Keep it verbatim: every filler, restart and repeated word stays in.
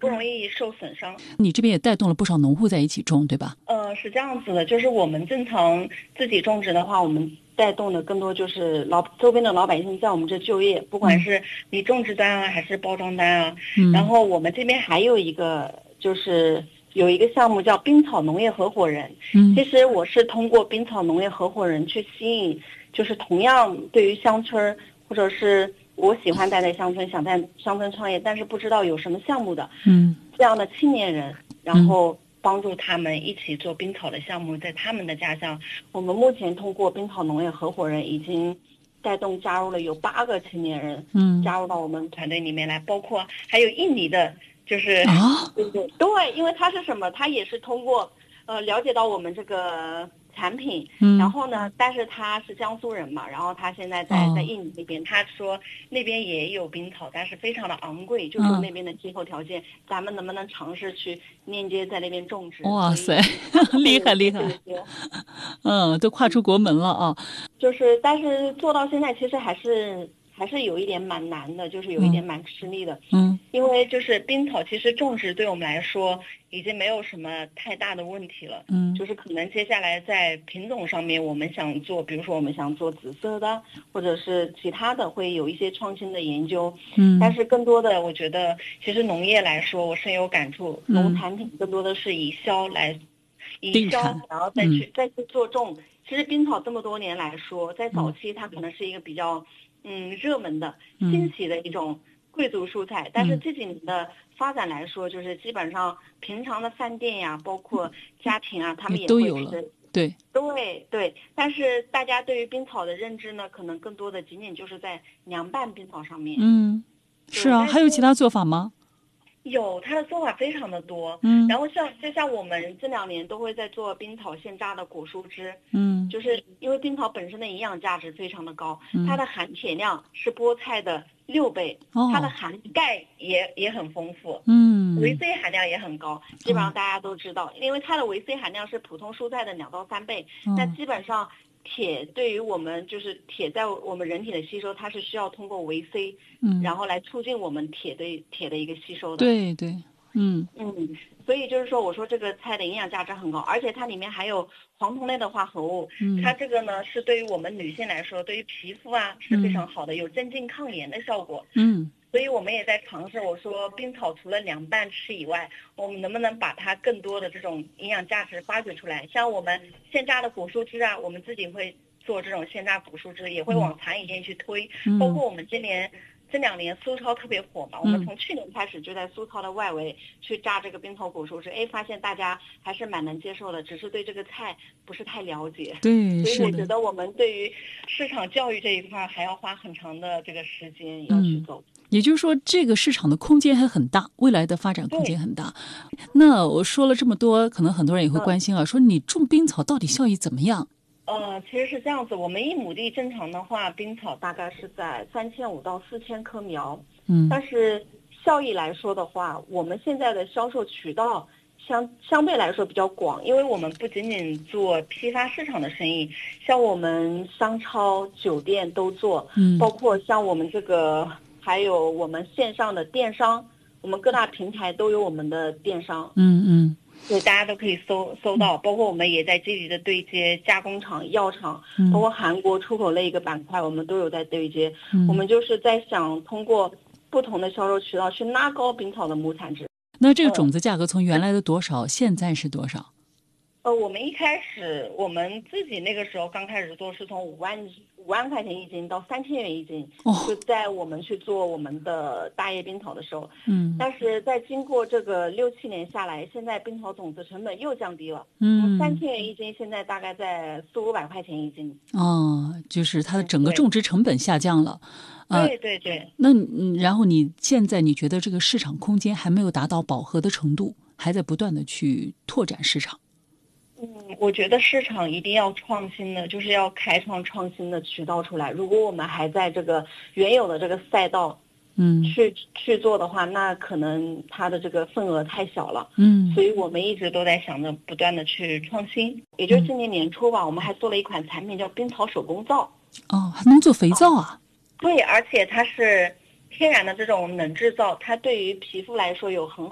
不容易受损伤。 你这边也带动了不少农户在一起种，对吧？ 呃，是这样子的，就是我们正常自己种植的话，我们带动的更多就是老周边的老百姓在我们这就业，不管是你种植单啊，还是包装单啊。 嗯、 然后我们这边还有一个就是有一个项目叫冰草农业合伙人。 嗯， 其实我是通过冰草农业合伙人去吸引，就是同样对于乡村或者是我喜欢待在乡村，想在乡村创业，但是不知道有什么项目的， 嗯， 这样的青年人，然后帮助他们一起做冰草的项目，在他们的家乡。我们目前通过冰草农业合伙人已经带动加入了有八个青年人， 嗯， 加入到我们团队里面来，包括还有印尼的，就是啊， 对对对，因为他是什么，他也是通过呃了解到我们这个产品， 嗯， 然后呢，但是他是江苏人嘛，然后他现在在、 哦、 在印尼那边，他说那边也有冰草，但是非常的昂贵，就说那边的气候条件，嗯、咱们能不能尝试去链接在那边种植？ 哇塞，厉害厉害，嗯，都跨出国门了啊！ 就是，但是做到现在，其实还是还是有一点蛮难的，就是有一点蛮吃力的。 嗯， 因为就是冰草，其实种植对我们来说已经没有什么太大的问题了。 嗯， 就是可能接下来在品种上面，我们想做，比如说我们想做紫色的，或者是其他的，会有一些创新的研究。 嗯， 但是更多的，我觉得其实农业来说，我深有感触， 嗯、 农产品更多的是以销来，以销，然后再去、嗯、再去做种。其实冰草这么多年来说，在早期它可能是一个比较嗯热门的、新奇的一种贵族蔬菜，嗯、但是这几年的发展来说，就是基本上平常的饭店呀，包括家庭啊，他们也会吃。 对对对，但是大家对于冰草的认知呢，可能更多的仅仅就是在凉拌冰草上面。 嗯，是啊，还有其他做法吗？ 有，它的做法非常的多， 嗯， 然后像就像我们这两年都会在做冰草现榨的果蔬汁， 嗯， 就是因为冰草本身的营养价值非常的高， 嗯、 它的含铁量是菠菜的六倍， 哦、 它的含钙也也很丰富， 嗯， 维 C 含量也很高，基本上大家都知道，哦、因为它的维 C 含量是普通蔬菜的两到三倍， 哦、 那基本上。铁对于我们就是铁在我们人体的吸收，它是需要通过维 C， 嗯， 然后来促进我们铁的铁的一个吸收的。 对对，嗯嗯，所以就是说，我说这个菜的营养价值很高，而且它里面还有黄酮类的化合物， 嗯， 它这个呢是对于我们女性来说，对于皮肤啊是非常好的，嗯、有镇静抗炎的效果。 嗯。 所以我们也在尝试，我说冰草除了凉拌吃以外，我们能不能把它更多的这种营养价值发掘出来？像我们现榨的果蔬汁啊，我们自己会做这种现榨果蔬汁，也会往餐饮店去推。 嗯、 包括我们今年这两年苏超特别火嘛，我们从去年开始就在苏超的外围去榨这个冰草果蔬汁，哎，发现大家还是蛮能接受的，只是对这个菜不是太了解。 对， 所以我觉得我们对于市场教育这一块还要花很长的这个时间要去走。 嗯也就是说，这个市场的空间还很大，未来的发展空间很大。那我说了这么多，可能很多人也会关心啊，嗯、说你种冰草到底效益怎么样？ 呃，其实是这样子，我们一亩地正常的话，冰草大概是在三千五到四千棵苗。 嗯， 但是效益来说的话，我们现在的销售渠道相相对来说比较广，因为我们不仅仅做批发市场的生意，像我们商超、酒店都做， 嗯， 包括像我们这个。还有我们线上的电商，我们各大平台都有我们的电商， 嗯嗯， 所以大家都可以搜搜到。包括我们也在积极的对接加工厂、药厂， 嗯、 包括韩国出口类一个板块，我们都有在对接。 嗯、 我们就是在想通过不同的销售渠道去拉高冰草的亩产值。 那这个种子价格从原来的多少，嗯、现在是多少？ 呃，我们一开始我们自己那个时候刚开始做是从五万五万块钱一斤到三千元一斤， 哦， 就在我们去做我们的大叶冰草的时候， 嗯， 但是在经过这个六七年下来，现在冰草种子成本又降低了， 嗯， 三千元一斤现在大概在四五百块钱一斤。 哦，就是它的整个种植成本下降了， 嗯、对对对。 那嗯，然后你现在你觉得这个市场空间还没有达到饱和的程度，还在不断的去拓展市场？ 嗯，我觉得市场一定要创新的，就是要开创创新的渠道出来。如果我们还在这个原有的这个赛道， 嗯， 去去做的话，那可能它的这个份额太小了。 嗯， 所以我们一直都在想着不断的去创新。也就是今年年初吧，我们还做了一款产品叫冰草手工皂。 哦，还能做肥皂啊？ 对，而且它是天然的这种冷制皂，它对于皮肤来说有很